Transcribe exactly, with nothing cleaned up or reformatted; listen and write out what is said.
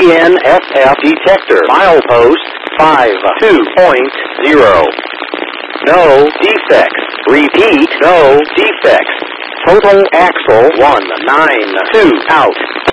N S F detector. Milepost five two point zero. No defects. Repeat, no defects. Total axle one nine two out.